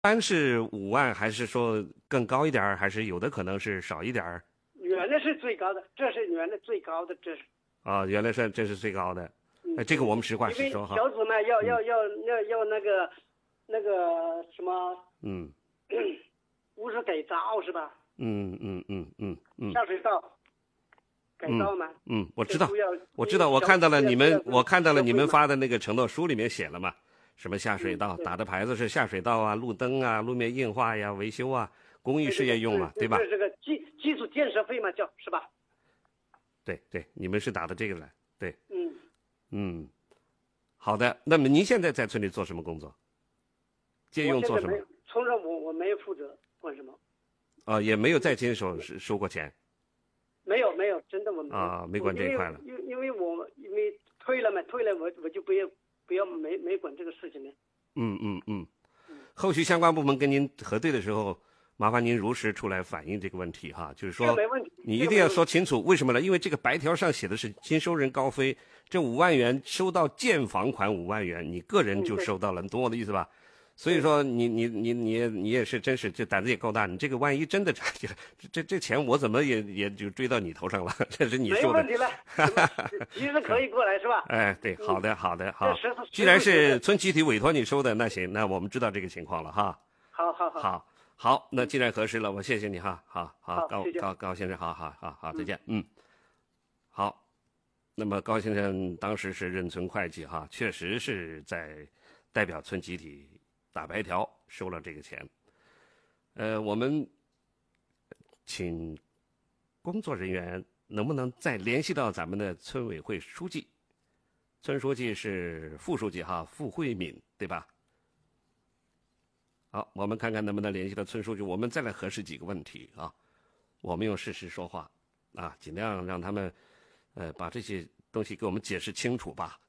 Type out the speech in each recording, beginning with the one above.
般是5万，还是说更高一点儿，还是有的可能是少一点儿？ 原来是最高的，这是原来最高的，这是。 啊，原来这是最高的。这个我们实话实说哈。 因为小子嘛，要那个什么，不是改造是吧？下水道改造嘛。 我知道，我知道，我看到了你们发的那个承诺书里面写了嘛，什么下水道打的牌子是下水道啊、路灯啊、路面硬化呀、维修啊、公益事业用嘛，对吧？ 这个基础建设费嘛，叫是吧？ 对，你们是打的这个来，对。好的。那么您现在在村里做什么工作？借用做什么？ 村上我没有负责管什么。 也没有在经手收过钱。 没有，真的我没有。 没管这一块了。 因为退了嘛，我就不要没管这个事情了。 后续相关部门跟您核对的时候，麻烦您如实出来反映这个问题哈，就是说你一定要说清楚，为什么呢？因为这个白条上写的是经收人高飞，这5万元收到建房款5万元，你个人就收到了，你懂我的意思吧？所以说你也是真是这胆子也够大，你这个万一真的这钱我怎么也就追到你头上了，这是你说的。 没问题了，其实可以过来是吧？ 对，好的，好。既然是村集体委托你收的，那行，那我们知道这个情况了哈。好，那既然核实了，我谢谢你哈。好，高先生，好，再见。好。那么高先生当时是任村会计哈，确实是在代表村集体打白条收了这个钱。我们请工作人员能不能再联系到咱们的村委会书记？村书记是副书记哈，傅慧敏，对吧？好，我们看看能不能联系到村书记，我们再来核实几个问题啊。我们用事实说话啊，尽量让他们把这些东西给我们解释清楚吧。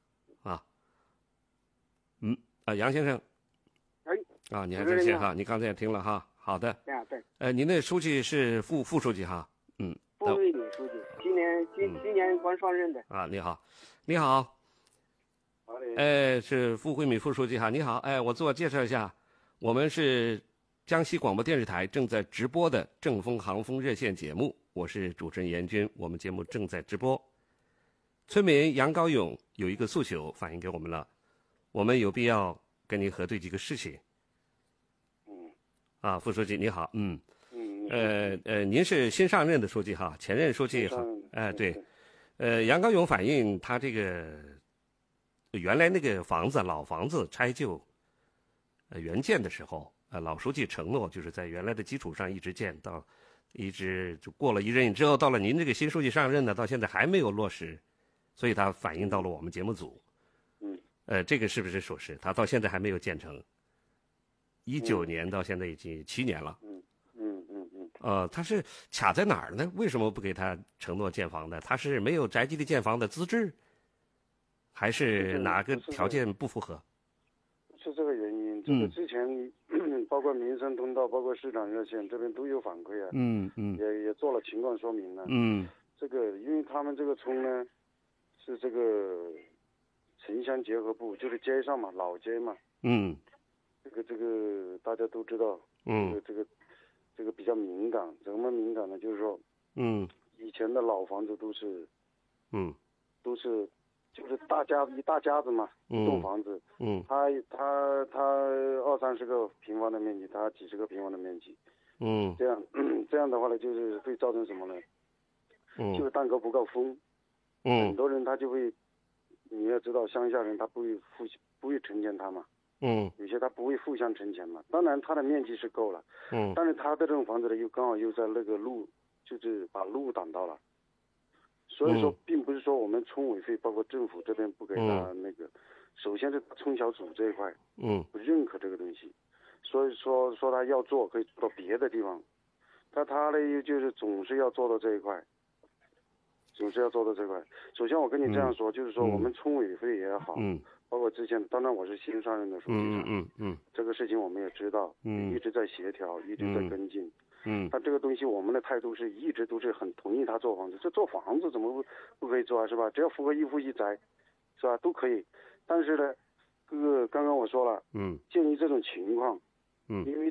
杨先生。你还在线哈，你刚才也听了哈。好的。 对。 您的书记是副书记哈。 傅慧敏书记，今年刚上任的。 你好。 好的。 是傅慧敏副书记哈，你好。我自我介绍一下，我们是江西广播电视台正在直播的正风航风热线节目，我是主持人严军，我们节目正在直播。村民杨高勇有一个诉求反映给我们了，我们有必要跟您核对几个事情。副书记你好。您是新上任的书记哈，前任书记哈。对。杨高勇反映他这个原来那个老房子拆旧原建的时候，老书记承诺就是在原来的基础上一直建，一直就过了一任之后，到了您这个新书记上任呢，到现在还没有落实，所以他反映到了我们节目组。这个是不是属实？他到现在还没有建成，19年到现在已经7年了。他是卡在哪儿呢？为什么不给他承诺建房的？他是没有宅基地建房的资质，还是哪个条件不符合？ 是这个原因。这个之前包括民生通道，包括市场热线这边都有反馈啊。也做了情况说明了。这个因为他们这个村呢是这个城乡结合部，就是街上嘛，老街嘛。这个大家都知道。这个比较敏感，怎么敏感呢？就是说，以前的老房子都是就是一大家子嘛，一栋房子，他20-30个平方的面积，他几十个平方的面积，这样的话呢，就是会造成什么呢？就是蛋糕不够分，很多人他就会，你要知道乡下人他不会承钱他嘛。有些他不会互相承钱嘛，当然他的面积是够了，但是他的这种房子呢，又刚好又在那个路，就是把路挡到了，所以说并不是说我们村委会包括政府这边不给他那个，首先是村小组这一块，不认可这个东西，所以说他要做可以做到别的地方，但他呢就是总是要做到这一块。首先我跟你这样说，就是说我们村委会也好，包括之前，当然我是新上任的书记，这个事情我们也知道，一直在协调，一直在跟进，但这个东西我们的态度是一直都是很同意他做房子，这做房子怎么不可以做啊，是吧？只要符合一户一宅，是吧？都可以，但是呢，刚刚我说了，鉴于这种情况， 因为